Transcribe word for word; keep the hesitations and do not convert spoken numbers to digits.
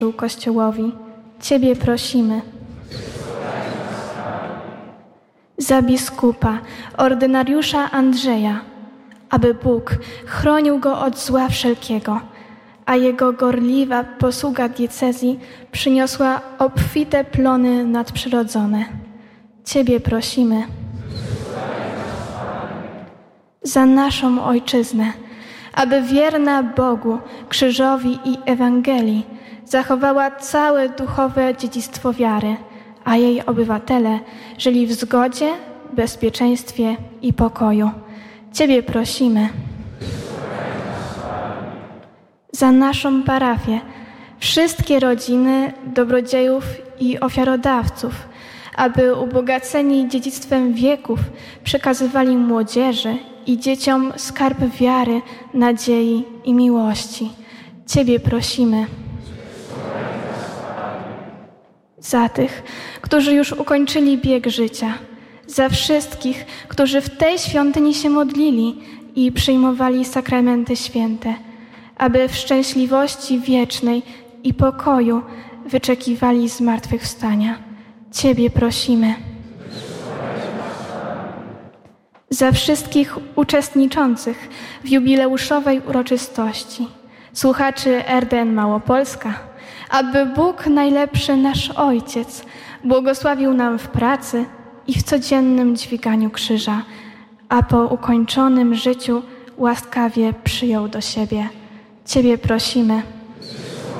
Kościołowi. Ciebie prosimy. Za biskupa, ordynariusza Andrzeja, aby Bóg chronił go od zła wszelkiego, a jego gorliwa posługa diecezji przyniosła obfite plony nadprzyrodzone. Ciebie prosimy. Za naszą ojczyznę, aby wierna Bogu, krzyżowi i Ewangelii zachowała całe duchowe dziedzictwo wiary, a jej obywatele żyli w zgodzie, bezpieczeństwie i pokoju. Ciebie prosimy. Za naszą parafię, wszystkie rodziny, dobrodziejów i ofiarodawców, aby ubogaceni dziedzictwem wieków przekazywali młodzieży i dzieciom skarb wiary, nadziei i miłości. Ciebie prosimy. Za tych, którzy już ukończyli bieg życia, za wszystkich, którzy w tej świątyni się modlili i przyjmowali sakramenty święte, aby w szczęśliwości wiecznej i pokoju wyczekiwali zmartwychwstania. Ciebie prosimy. Za wszystkich uczestniczących w jubileuszowej uroczystości, słuchaczy R D N Małopolska, aby Bóg najlepszy nasz Ojciec błogosławił nam w pracy i w codziennym dźwiganiu krzyża, a po ukończonym życiu łaskawie przyjął do siebie. Ciebie prosimy.